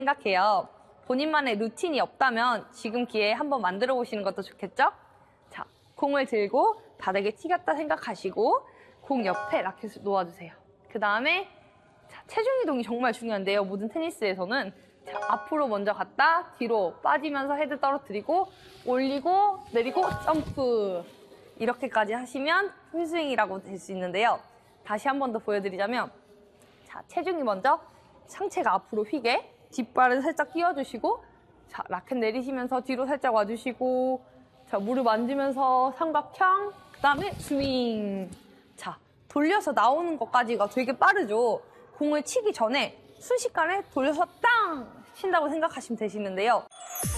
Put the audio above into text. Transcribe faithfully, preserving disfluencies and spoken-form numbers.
생각해요. 본인만의 루틴이 없다면 지금 기회에 한번 만들어 보시는 것도 좋겠죠? 자, 공을 들고 바닥에 튀겼다 생각하시고 공 옆에 라켓을 놓아주세요. 그 다음에 체중 이동이 정말 중요한데요. 모든 테니스에서는 자, 앞으로 먼저 갔다 뒤로 빠지면서 헤드 떨어뜨리고 올리고 내리고 점프 이렇게까지 하시면 풀스윙이라고 될 수 있는데요. 다시 한 번 더 보여드리자면 자, 체중이 먼저 상체가 앞으로 휘게 뒷발은 살짝 띄워주시고 자, 라켓 내리시면서 뒤로 살짝 와주시고 자, 무릎 앉으면서 삼각형 그 다음에 스윙. 자, 돌려서 나오는 것까지가 되게 빠르죠. 공을 치기 전에 순식간에 돌려서 땅 친다고 생각하시면 되시는데요.